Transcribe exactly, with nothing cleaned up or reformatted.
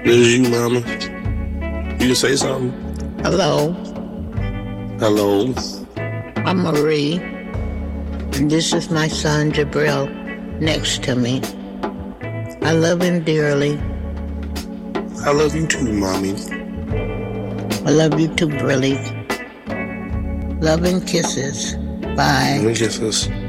This is you, mama. You can say something. Hello, Hello. I'm Marie, and this is my son Jabril next to me. I love him dearly. I love you too, mommy. I love you too, Brilly. Love and kisses. Bye. Let me kiss us.